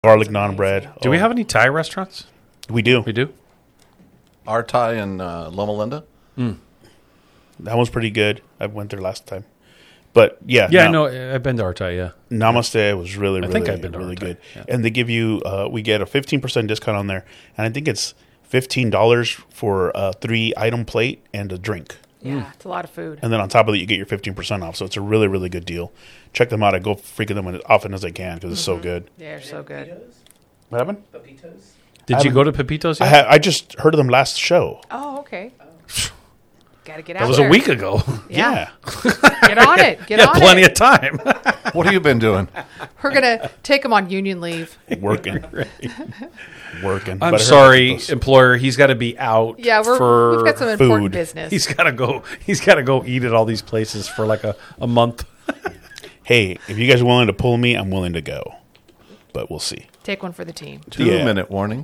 garlic naan bread. Do we have any Thai restaurants? We do. We do? Our Thai in Loma Linda. That one's pretty good. I went there last time. But yeah. Yeah, I know. I've been to Artai, yeah. Namaste was really, think I've been to really Artai, good. yeah. And they give you, we get a 15% discount on there. And I think it's $15 for a 3-item plate and a drink. Yeah, it's a lot of food. And then on top of it, you get your 15% off. So it's a really, really good deal. Check them out. I go freaking them as often as I can because it's so good. They're so good. What happened? Pepitos? Did you go to Pepitos yet? I just heard of them last show. Oh, okay. Got to get out That was there. a week ago. Yeah. Get on it. Get You on had plenty it. of time. What have you been doing? We're going to take them on union leave. Working. Working. I'm But I heard sorry, about those. employer. He's got to be out. Yeah, for we've got some important food. business. He's got to go. He's got to go eat at all these places for like a month. Hey, if you guys are willing to pull me, I'm willing to go. But we'll see. Take one for the team. 2-minute warning.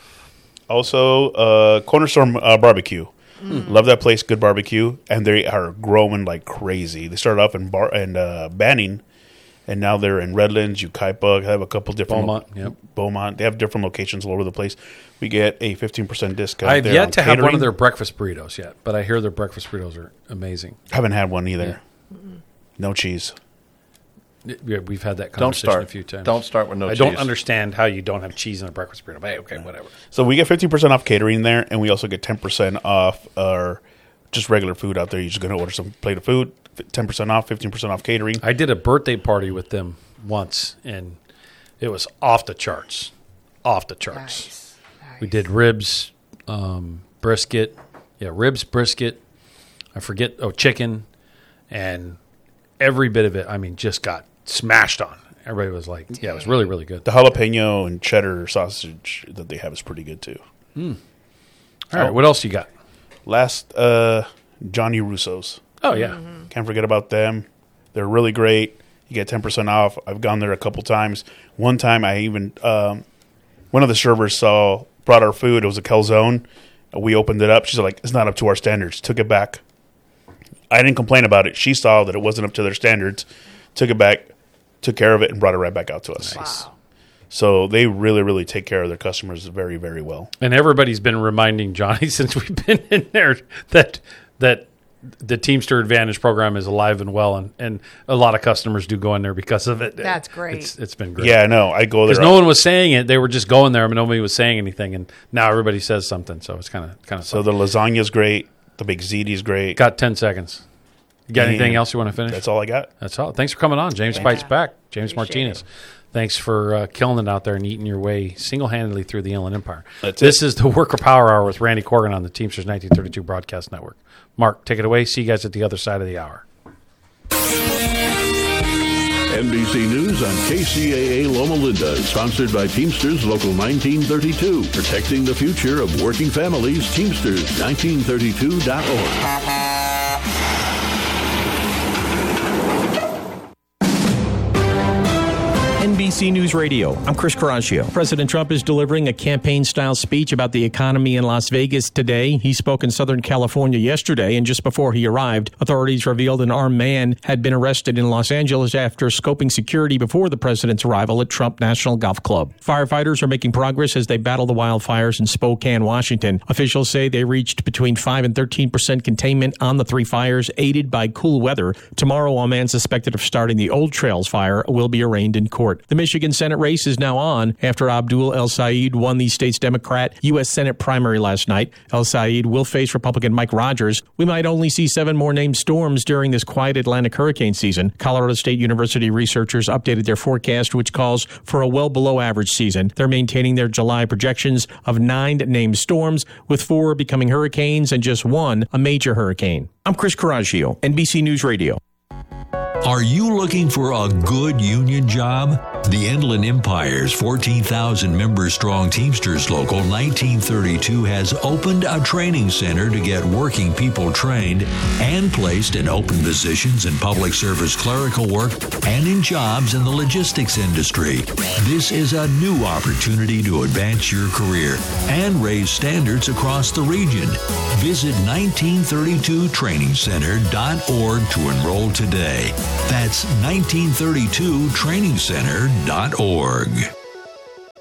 Also, Cornerstone Barbecue. Love that place. Good barbecue. And they are growing like crazy. They started off in Banning, and now they're in Redlands, Yucaipa. They have a couple different Beaumont, yep. Beaumont. They have different locations all over the place. We get a 15% discount. I've there yet on to have one catering. of their breakfast burritos yet, but I hear their breakfast burritos are amazing. Haven't had one either. No cheese. Yeah, we've had that Don't conversation start. a few times. Don't start with no I cheese. don't understand how you don't have cheese in a breakfast burrito. But hey, okay, whatever. So we get 15% off catering there, and we also get 10% off our just regular food out there. You're just going to order some plate of food, 10% off, 15% off catering. I did a birthday party with them once, and it was off the charts. Off the charts. Nice. We did ribs, brisket. Yeah, ribs, brisket. I forget, chicken. And every bit of it, I mean, just got smashed on. Everybody was like, yeah, it was really, really good. The jalapeno and cheddar sausage that they have is pretty good too. All right, what else you got? Last, Johnny Russo's. Oh, yeah. Can't forget about them. They're really great. You get 10% off. I've gone there a couple times. One time I even, one of the servers brought our food. It was a calzone. We opened it up. She's like, it's not up to our standards. Took it back. I didn't complain about it. She saw that it wasn't up to their standards, took it back, took care of it, and brought it right back out to us. Wow. So they really, really take care of their customers very, very well. And everybody's been reminding Johnny since we've been in there that the Teamster Advantage program is alive and well, and a lot of customers do go in there because of it. That's great. It's been great. Yeah, no, I go there. Because no one was saying it. They were just going there, but nobody was saying anything. And now everybody says something, so it's kind of So the lasagna's great. The big ziti's great. Got 10 seconds. You got anything else you want to finish? That's all I got. That's all. Thanks for coming on. James Pites back. James Appreciate Martinez. it. Thanks for killing it out there and eating your way single-handedly through the Inland Empire. That's This is the Worker Power Hour with Randy Corgan on the Teamsters 1932 Broadcast Network. Mark, take it away. See you guys at the other side of the hour. NBC News on KCAA Loma Linda, sponsored by Teamsters Local 1932, protecting the future of working families. Teamsters1932.org. NBC News Radio. I'm Chris Caraccio. President Trump is delivering a campaign-style speech about the economy in Las Vegas today. He spoke in Southern California yesterday, and just before he arrived, authorities revealed an armed man had been arrested in Los Angeles after scoping security before the president's arrival at Trump National Golf Club. Firefighters are making progress as they battle the wildfires in Spokane, Washington. Officials say they reached between 5 and 13% containment on the three fires, aided by cool weather. Tomorrow, a man suspected of starting the Old Trails fire will be arraigned in court. The Michigan Senate race is now on after Abdul El Sayed won the state's Democrat U.S. Senate primary last night. El Sayed will face Republican Mike Rogers. We might only see 7 more named storms during this quiet Atlantic hurricane season. Colorado State University researchers updated their forecast, which calls for a well below average season. They're maintaining their July projections of 9 named storms, with 4 becoming hurricanes and just 1 a major hurricane. I'm Chris Caraccio, NBC News Radio. Are you looking for a good union job? The Inland Empire's 14,000-member-strong Teamsters Local 1932 has opened a training center to get working people trained and placed in open positions in public service clerical work and in jobs in the logistics industry. This is a new opportunity to advance your career and raise standards across the region. Visit 1932trainingcenter.org to enroll today. That's 1932trainingcenter.org.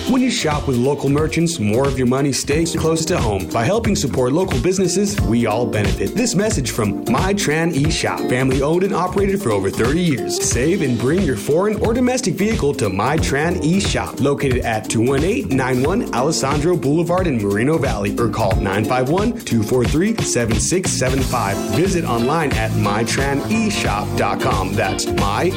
When you shop with local merchants, more of your money stays close to home. By helping support local businesses, we all benefit. This message from MyTran eShop, family owned and operated for over 30 years. Save and bring your foreign or domestic vehicle to MyTran eShop, located at 218-91 Alessandro Boulevard in Moreno Valley, or call 951-243-7675. Visit online at mytraneShop.com. That's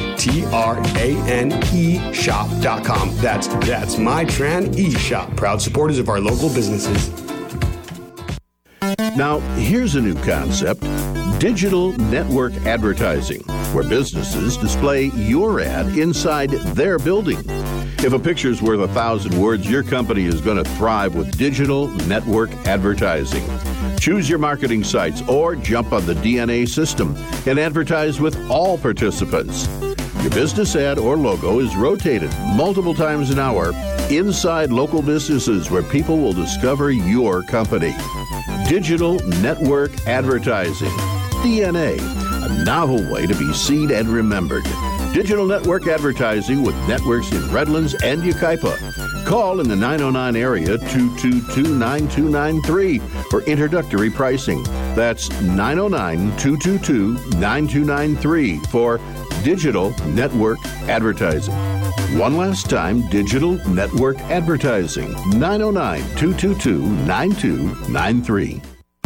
MyTRANE shop.com. That's MyTran eShop. Proud supporters of our local businesses. Now, here's a new concept: digital network advertising, where businesses display your ad inside their building. If a picture's worth 1,000 words, your company is going to thrive with digital network advertising. Choose your marketing sites or jump on the DNA system and advertise with all participants. Your business ad or logo is rotated multiple times an hour inside local businesses where people will discover your company. Digital network advertising. DNA, a novel way to be seen and remembered. Digital network advertising with networks in Redlands and Yucaipa. Call in the 909 area 222-9293 for introductory pricing. That's 909-222-9293 for digital network advertising. One last time, digital network advertising. 909-222-9293.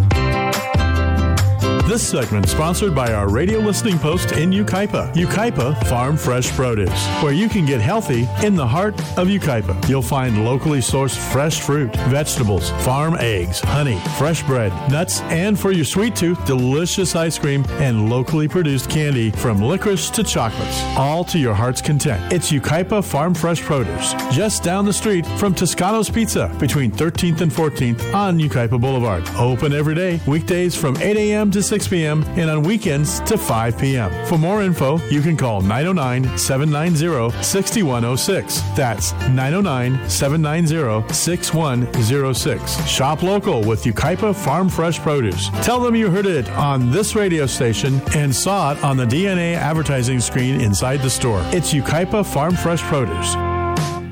This segment sponsored by our radio listening post in Yucaipa. Yucaipa Farm Fresh Produce, where you can get healthy in the heart of Yucaipa. You'll find locally sourced fresh fruit, vegetables, farm eggs, honey, fresh bread, nuts, and for your sweet tooth, delicious ice cream and locally produced candy from licorice to chocolates, all to your heart's content. It's Yucaipa Farm Fresh Produce, just down the street from Toscano's Pizza, between 13th and 14th on Yucaipa Boulevard. Open every day, weekdays from 8 a.m. to 6 p.m. and on weekends to 5 p.m. For more info, you can call 909-790-6106. That's 909-790-6106. Shop local with Yucaipa Farm Fresh Produce. Tell them you heard it on this radio station and saw it on the DNA advertising screen inside the store. It's Yucaipa Farm Fresh Produce.